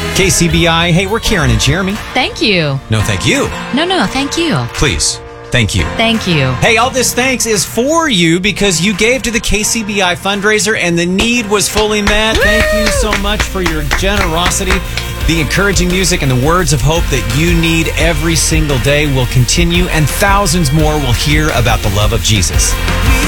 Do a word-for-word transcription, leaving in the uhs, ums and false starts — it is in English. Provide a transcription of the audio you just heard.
K C B I, hey, we're Karen and Jeremy. Thank you. No, thank you. No, no, thank you. Please, thank you. Thank you. Hey, all this thanks is for you because you gave to the K C B I fundraiser and the need was fully met. Woo! Thank you so much for your generosity. The encouraging music and the words of hope that you need every single day will continue, and thousands more will hear about the love of Jesus.